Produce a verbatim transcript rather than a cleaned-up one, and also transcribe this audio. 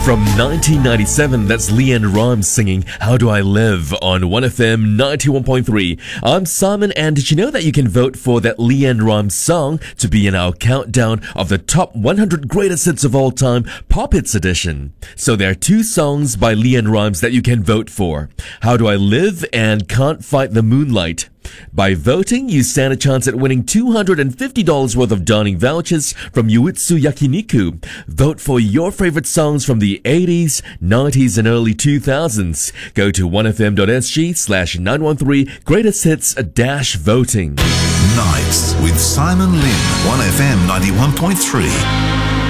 From nineteen ninety-seven, that's Leanne Rhymes singing How Do I Live on one F M ninety-one point three. I'm Simon, and did you know that you can vote for that Leanne Rhymes song to be in our countdown of the top one hundred greatest hits of all time, Pop Hits Edition? So there are two songs by Leanne Rhymes that you can vote for, How Do I Live and Can't Fight the Moonlight. By voting, you stand a chance at winning two hundred fifty dollars worth of dining vouchers from Yuitsu Yakiniku. Vote for your favorite songs from the eighties, nineties, and early two thousands. Go to one f m dot s g slash nine one three greatest hits dash voting. Nights with Simon Lim, one F M ninety-one point three.